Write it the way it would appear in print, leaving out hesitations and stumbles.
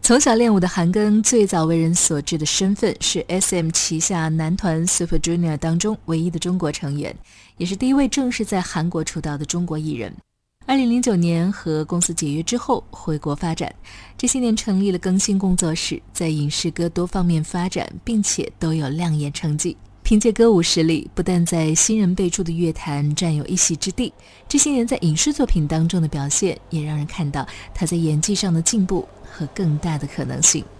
从小练舞的韩庚最早为人所知的身份是 SM 旗下男团 Super Junior 当中唯一的中国成员，也是第一位正式在韩国出道的中国艺人。2009年和公司解约之后回国发展，这些年成立了更新工作室，在影视歌多方面发展，并且都有亮眼成绩。凭借歌舞实力，不但在新人辈出的乐坛占有一席之地，这些年在影视作品当中的表现，也让人看到他在演技上的进步和更大的可能性。